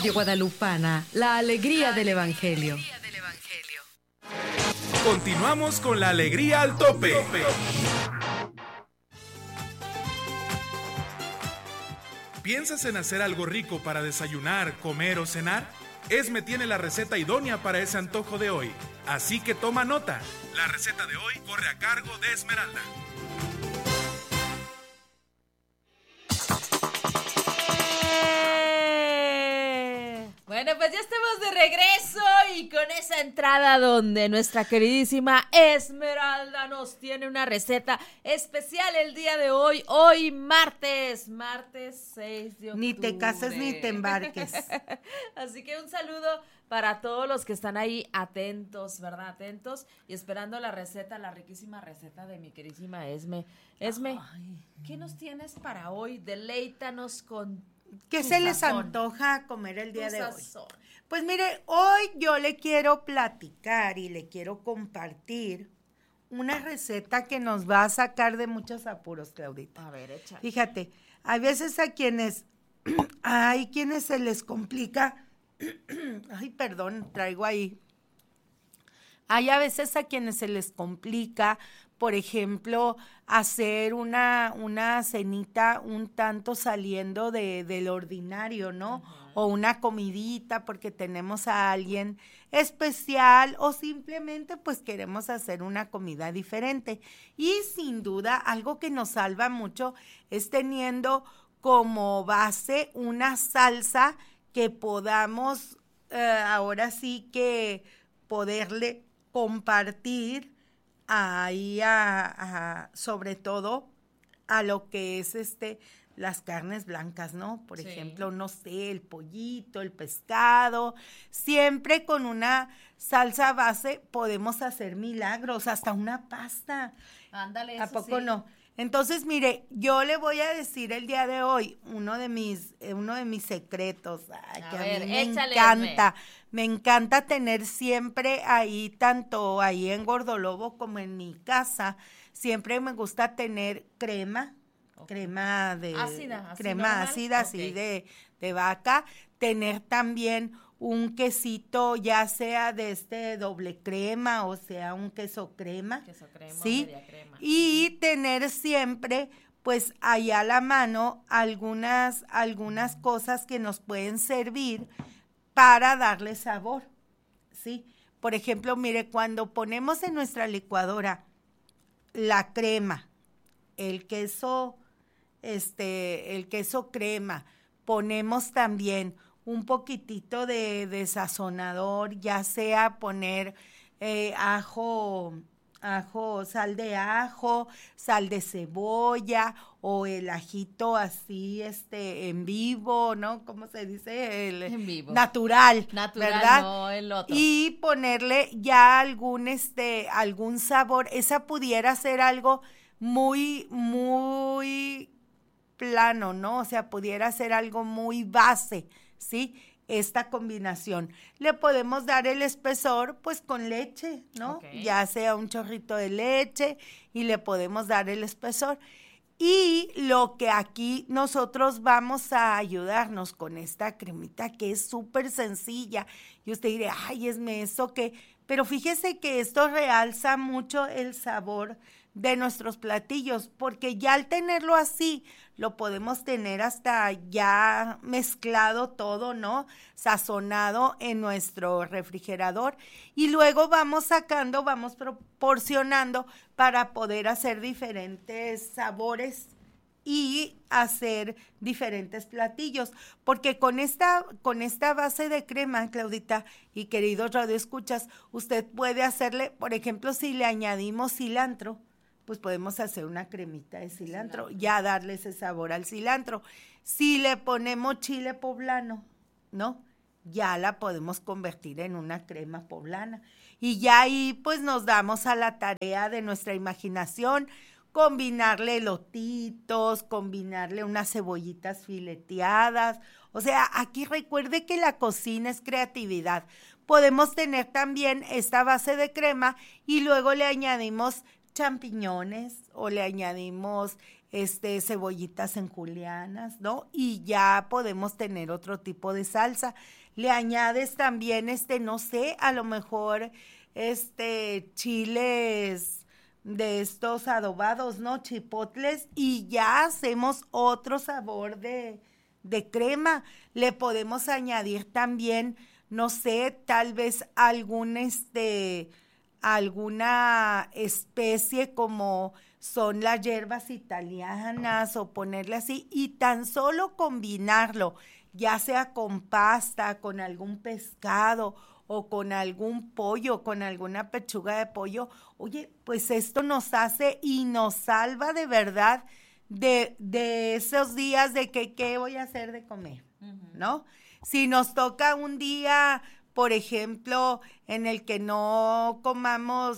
Radio Guadalupana, la alegría del Evangelio. Continuamos con la alegría al tope. ¿Piensas en hacer algo rico para desayunar, comer o cenar? Esme tiene la receta idónea para ese antojo de hoy, así que toma nota. La receta de hoy corre a cargo de Esmeralda. Bueno, pues ya estamos de regreso y con esa entrada donde nuestra queridísima Esmeralda nos tiene una receta especial el día de hoy martes 6 de octubre. Ni te cases ni te embarques. Así que un saludo para todos los que están ahí atentos, ¿verdad? Atentos y esperando la receta, la riquísima receta de mi queridísima Esme. Esme, ¿qué nos tienes para hoy? Deleítanos con ¿qué se les antoja comer el día de hoy? Pues mire, hoy yo le quiero platicar y le quiero compartir una receta que nos va a sacar de muchos apuros, Claudita. A ver, échale. Fíjate, hay veces hay quienes se les complica, traigo ahí. Hay a veces a quienes se les complica, por ejemplo, hacer una cenita un tanto saliendo del ordinario, ¿no? Uh-huh. O una comidita porque tenemos a alguien especial o simplemente pues queremos hacer una comida diferente. Y sin duda algo que nos salva mucho es teniendo como base una salsa que podamos ahora sí que poderle compartir ahí sobre todo a lo que es las carnes blancas, ¿no? Por ejemplo, no sé, el pollito, el pescado, siempre con una salsa base podemos hacer milagros, hasta una pasta. Ándale, ¿A poco sí? No? Entonces, mire, yo le voy a decir el día de hoy uno de mis secretos, que a mí me encanta tener siempre ahí, tanto ahí en Gordolobo como en mi casa, siempre me gusta tener crema ácida, así de vaca, tener también un quesito, ya sea de doble crema, o sea, un queso crema, ¿sí? Media crema. Y tener siempre, pues, allá a la mano algunas cosas que nos pueden servir para darle sabor, ¿sí? Por ejemplo, mire, cuando ponemos en nuestra licuadora la crema, el queso crema, ponemos también un poquitito de sazonador, ya sea poner ajo, sal de ajo, sal de cebolla o el ajito así en vivo, ¿no? ¿Cómo se dice? En vivo. Natural, ¿verdad? No el otro. Y ponerle ya algún sabor. Esa pudiera ser algo muy, muy plano, ¿no? O sea, pudiera ser algo muy base, ¿sí? Esta combinación. Le podemos dar el espesor, pues, con leche, ¿no? Okay. Ya sea un chorrito de leche y le podemos dar el espesor. Y lo que aquí nosotros vamos a ayudarnos con esta cremita que es súper sencilla. Y usted dirá, ay, ¿eso qué? Pero fíjese que esto realza mucho el sabor de nuestros platillos, porque ya al tenerlo así, lo podemos tener hasta ya mezclado todo, ¿no? Sazonado en nuestro refrigerador y luego vamos proporcionando para poder hacer diferentes sabores y hacer diferentes platillos, porque con esta base de crema, Claudita y queridos radioescuchas, usted puede hacerle, por ejemplo, si le añadimos cilantro, pues podemos hacer una cremita de cilantro, ya darle ese sabor al cilantro. Si le ponemos chile poblano, ¿no? Ya la podemos convertir en una crema poblana. Y ya ahí pues nos damos a la tarea de nuestra imaginación, combinarle elotitos, combinarle unas cebollitas fileteadas. O sea, aquí recuerde que la cocina es creatividad. Podemos tener también esta base de crema y luego le añadimos champiñones o le añadimos cebollitas en julianas, ¿no? Y ya podemos tener otro tipo de salsa. Le añades también, no sé, a lo mejor, chiles de estos adobados, ¿no? Chipotles, y ya hacemos otro sabor de crema. Le podemos añadir también, no sé, tal vez alguna especie como son las hierbas italianas, o ponerle así, y tan solo combinarlo, ya sea con pasta, con algún pescado o con algún pollo, con alguna pechuga de pollo. Oye, pues esto nos hace y nos salva de verdad de esos días de que qué voy a hacer de comer, ¿no? Si nos toca un día, por ejemplo, en el que no comamos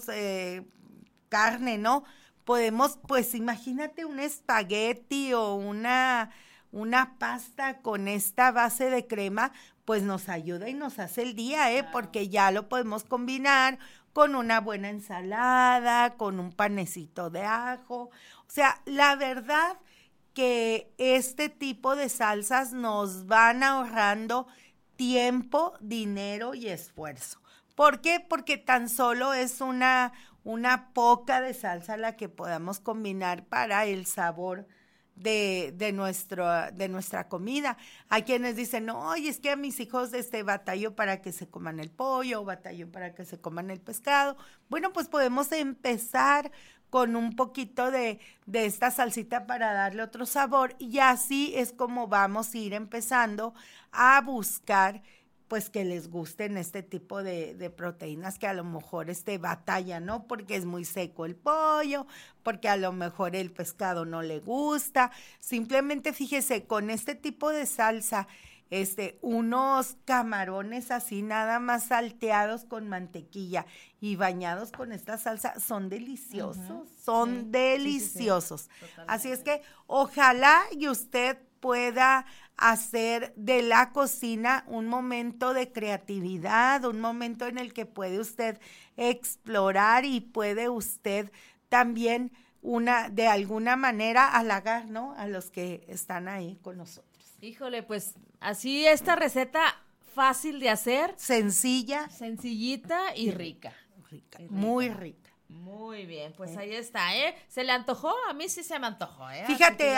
carne, ¿no? Podemos, pues imagínate un espagueti o una pasta con esta base de crema, pues nos ayuda y nos hace el día, Claro. Porque ya lo podemos combinar con una buena ensalada, con un panecito de ajo. O sea, la verdad que este tipo de salsas nos van ahorrando tiempo, dinero y esfuerzo. ¿Por qué? Porque tan solo es una poca de salsa la que podamos combinar para el sabor de nuestra comida. Hay quienes dicen, no, oye, es que a mis hijos batallo para que se coman el pollo, o batallo para que se coman el pescado. Bueno, pues podemos empezar con un poquito de esta salsita para darle otro sabor, y así es como vamos a ir empezando a buscar pues que les gusten este tipo de proteínas que a lo mejor batalla, ¿no? Porque es muy seco el pollo, porque a lo mejor el pescado no le gusta. Simplemente fíjese, con este tipo de salsa, unos camarones así nada más salteados con mantequilla y bañados con esta salsa son deliciosos, son deliciosos. Sí. Así es que ojalá y usted pueda hacer de la cocina un momento de creatividad, un momento en el que puede usted explorar y puede usted también de alguna manera halagar, ¿no? A los que están ahí con nosotros. Híjole, pues así esta receta fácil de hacer, Sencilla, sencillita y rica. muy rica. Muy bien, pues ahí está, ¿eh? ¿Se le antojó? A mí sí se me antojó, ¿eh? Fíjate,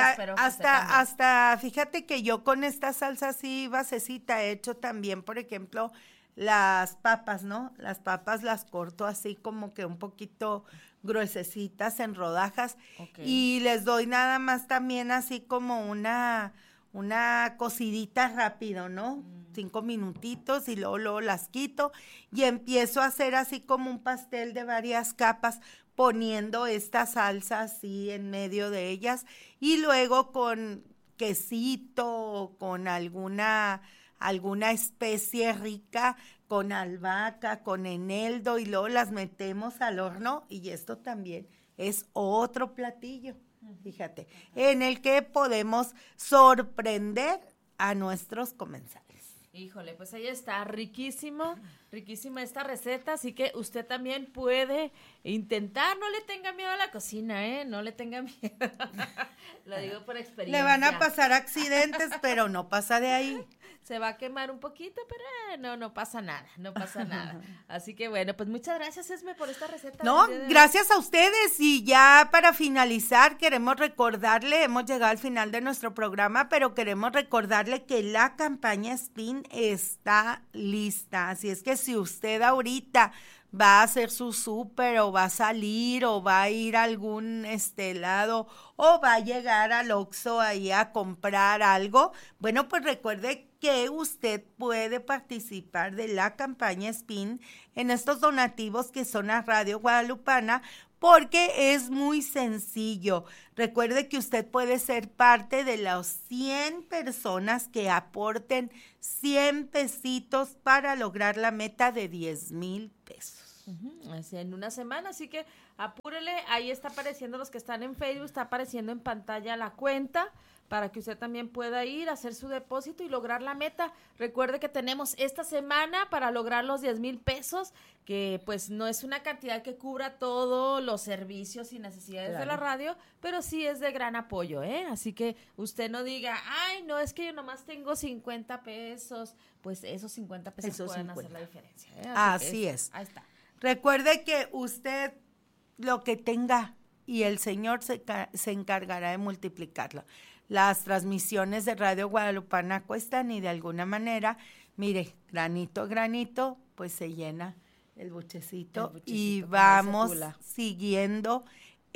fíjate que yo con esta salsa así basecita he hecho también, por ejemplo, las papas, ¿no? Las papas las corto así como que un poquito gruesecitas en rodajas, y les doy nada más también así como una cocidita rápido, ¿no? 5 minutitos, y luego las quito y empiezo a hacer así como un pastel de varias capas, poniendo esta salsa así en medio de ellas, y luego con quesito, con alguna especie rica, con albahaca, con eneldo, y luego las metemos al horno, y esto también es otro platillo, fíjate, en el que podemos sorprender a nuestros comensales. Híjole, pues ahí está, riquísima esta receta, así que usted también puede intentar, no le tenga miedo a la cocina, no le tenga miedo, lo digo por experiencia. Le van a pasar accidentes, pero no pasa de ahí. Se va a quemar un poquito, pero no pasa nada, Así que bueno, pues muchas gracias, Esme, por esta receta. No, gracias a ustedes, y ya para finalizar queremos recordarle, hemos llegado al final de nuestro programa, pero queremos recordarle que la campaña SPIN está lista, así es que si usted ahorita va a hacer su súper, o va a salir, o va a ir a algún lado, o va a llegar al Oxxo ahí a comprar algo, bueno, pues recuerde que usted puede participar de la campaña SPIN en estos donativos que son a Radio Guadalupana, porque es muy sencillo. Recuerde que usted puede ser parte de las 100 personas que aporten 100 pesitos para lograr la meta de 10,000 pesos. Así en una semana, así que apúrele, ahí está apareciendo los que están en Facebook, está apareciendo en pantalla la cuenta para que usted también pueda ir a hacer su depósito y lograr la meta. Recuerde que tenemos esta semana para lograr los 10,000 pesos, que pues no es una cantidad que cubra todos los servicios y necesidades de la radio, pero sí es de gran apoyo, ¿eh? Así que usted no diga, ay, no, es que yo nomás tengo 50 pesos, pues esos 50 pesos pueden hacer la diferencia, ¿eh? Así es. Ahí está. Recuerde que usted lo que tenga y el Señor se encargará de multiplicarlo. Las transmisiones de Radio Guadalupana cuestan y de alguna manera, mire, granito a granito, pues se llena el buchecito y vamos siguiendo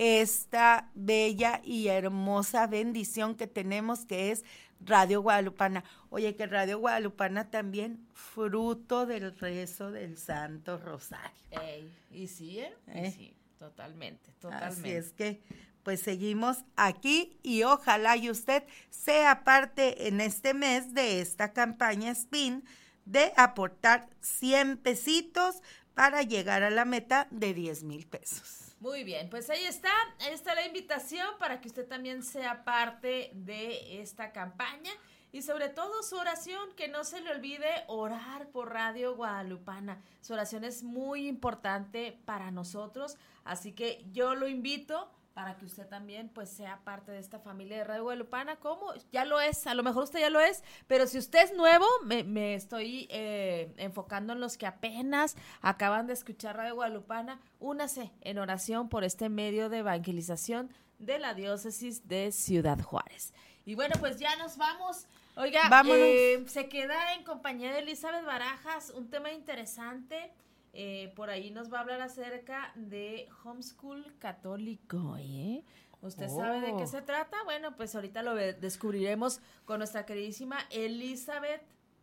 esta bella y hermosa bendición que tenemos, que es Radio Guadalupana. Oye, que Radio Guadalupana también fruto del rezo del Santo Rosario. Y sí, y sí, totalmente. Así es que pues seguimos aquí y ojalá y usted sea parte en este mes de esta campaña SPIN de aportar 100 pesitos para llegar a la meta de 10,000 pesos. Muy bien, pues ahí está la invitación para que usted también sea parte de esta campaña y sobre todo su oración, que no se le olvide orar por Radio Guadalupana. Su oración es muy importante para nosotros, así que yo lo invito para que usted también pues sea parte de esta familia de Radio Guadalupana. ¿Cómo? Ya lo es, a lo mejor usted ya lo es, pero si usted es nuevo, me estoy enfocando en los que apenas acaban de escuchar Radio Guadalupana. Únase en oración por este medio de evangelización de la diócesis de Ciudad Juárez. Y bueno, pues ya nos vamos. Oiga, se queda en compañía de Elizabeth Barajas, un tema interesante. Por ahí nos va a hablar acerca de homeschool católico, ¿eh? ¿Usted sabe de qué se trata? Bueno, pues ahorita lo descubriremos con nuestra queridísima Elizabeth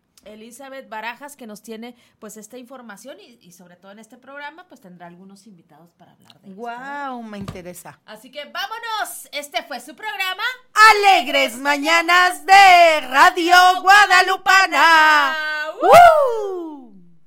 Barajas, que nos tiene pues esta información y sobre todo en este programa pues tendrá algunos invitados para hablar de esto. ¡Guau! Me interesa. Así que vámonos, este fue su programa Alegres Mañanas de Radio Guadalupana. ¡Woo!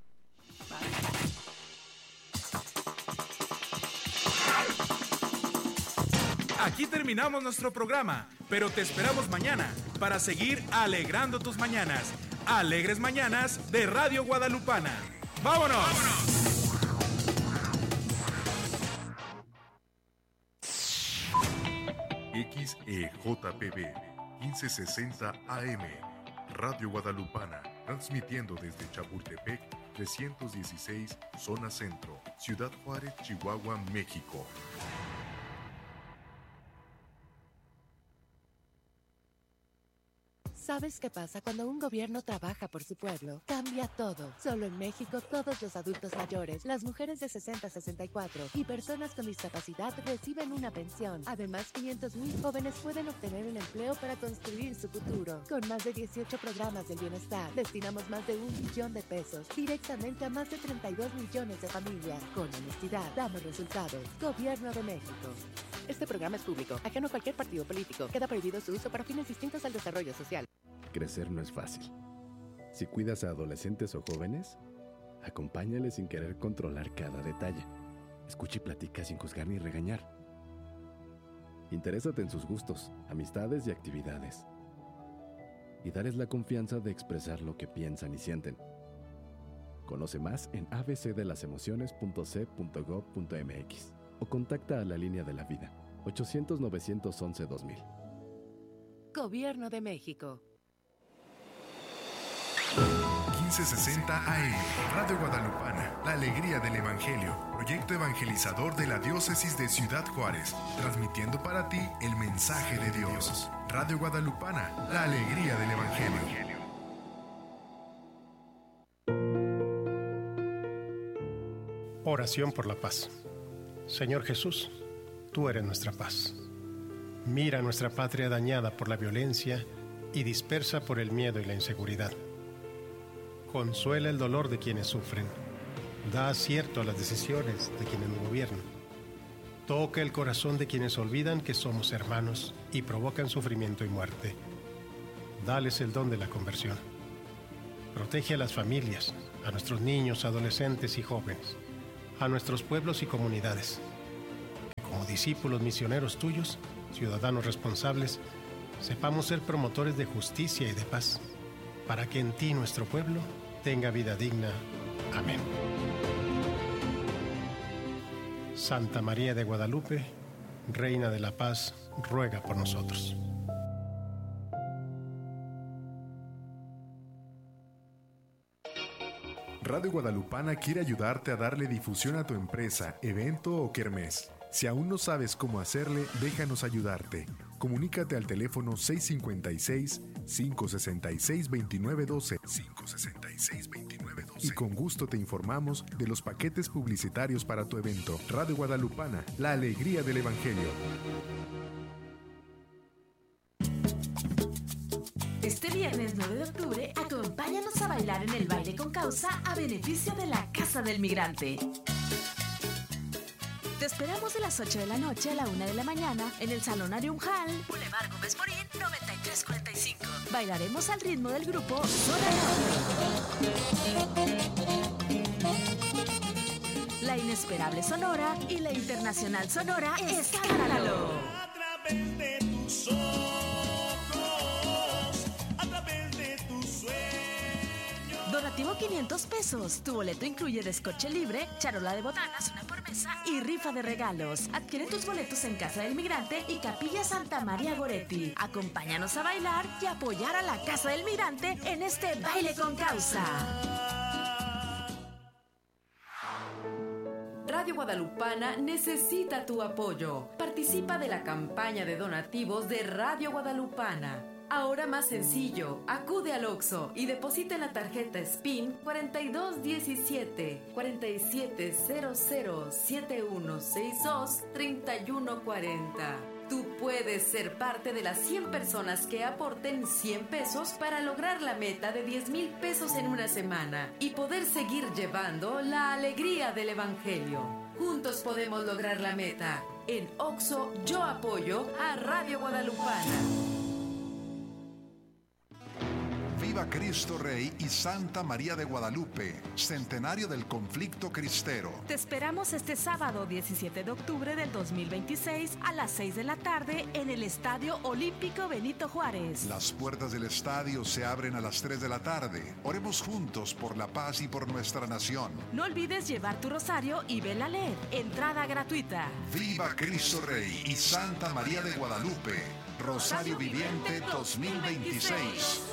Aquí terminamos nuestro programa, pero te esperamos mañana para seguir alegrando tus mañanas. Alegres Mañanas de Radio Guadalupana. ¡Vámonos! XEJPB 1560 AM Radio Guadalupana, transmitiendo desde Chapultepec 316, zona centro, Ciudad Juárez, Chihuahua, México. ¿Sabes qué pasa cuando un gobierno trabaja por su pueblo? Cambia todo. Solo en México, todos los adultos mayores, las mujeres de 60 a 64 y personas con discapacidad reciben una pensión. Además, 500,000 jóvenes pueden obtener un empleo para construir su futuro. Con más de 18 programas del bienestar, destinamos más de 1 billón de pesos directamente a más de 32 millones de familias. Con honestidad, damos resultados. Gobierno de México. Este programa es público, ajeno a cualquier partido político. Queda prohibido su uso para fines distintos al desarrollo social. Crecer no es fácil. Si cuidas a adolescentes o jóvenes, acompáñales sin querer controlar cada detalle. Escucha y platica sin juzgar ni regañar. Interésate en sus gustos, amistades y actividades. Y darles la confianza de expresar lo que piensan y sienten. Conoce más en abcdelalemociones.c.gov.mx o contacta a la Línea de la Vida, 800-911-2000. Gobierno de México. 1560 AM, Radio Guadalupana, la alegría del Evangelio, proyecto evangelizador de la diócesis de Ciudad Juárez, transmitiendo para ti el mensaje de Dios. Radio Guadalupana, la alegría del Evangelio. Oración por la paz. Señor Jesús, tú eres nuestra paz. Mira nuestra patria dañada por la violencia y dispersa por el miedo y la inseguridad. Consuela el dolor de quienes sufren. Da acierto a las decisiones de quienes nos gobiernan. Toca el corazón de quienes olvidan que somos hermanos y provocan sufrimiento y muerte. Dales el don de la conversión. Protege a las familias, a nuestros niños, adolescentes y jóvenes, a nuestros pueblos y comunidades, que como discípulos misioneros tuyos, ciudadanos responsables, sepamos ser promotores de justicia y de paz, para que en ti nuestro pueblo tenga vida digna. Amén. Santa María de Guadalupe, Reina de la Paz, ruega por nosotros. Radio Guadalupana quiere ayudarte a darle difusión a tu empresa, evento o kermés. Si aún no sabes cómo hacerle, déjanos ayudarte. Comunícate al teléfono 656-566-2912 y con gusto te informamos de los paquetes publicitarios para tu evento. Radio Guadalupana, la alegría del Evangelio. Este viernes 9 de octubre, acompáñanos a bailar en el baile con causa a beneficio de la Casa del Migrante. Te esperamos de las 8 de la noche a la 1 de la mañana en el Salonario Hall, Boulevard Gómez Morín, 9345. Bailaremos al ritmo del grupo Zona Norte, la Inesperable Sonora y la Internacional Sonora Escándalo. A través de tus ojos, a través de tus sueños. Donativo 500 pesos. Tu boleto incluye descorche libre, charola de botanas, una por mesa y rifa de regalos. Adquiere tus boletos en Casa del Migrante y Capilla Santa María Goretti. Acompáñanos a bailar y apoyar a la Casa del Migrante en este baile con causa. Radio Guadalupana necesita tu apoyo. Participa de la campaña de donativos de Radio Guadalupana. Ahora más sencillo, acude al Oxxo y deposita en la tarjeta SPIN 4217 4700 7162 3140. Tú puedes ser parte de las 100 personas que aporten 100 pesos para lograr la meta de 10,000 pesos en una semana y poder seguir llevando la alegría del Evangelio. Juntos podemos lograr la meta. En Oxxo, yo apoyo a Radio Guadalupana. Viva Cristo Rey y Santa María de Guadalupe, centenario del conflicto cristero. Te esperamos este sábado 17 de octubre del 2026 a las 6 de la tarde en el Estadio Olímpico Benito Juárez. Las puertas del estadio se abren a las 3 de la tarde. Oremos juntos por la paz y por nuestra nación. No olvides llevar tu rosario y vela LED. Entrada gratuita. Viva Cristo Rey y Santa María de Guadalupe. Rosario Viviente 2026.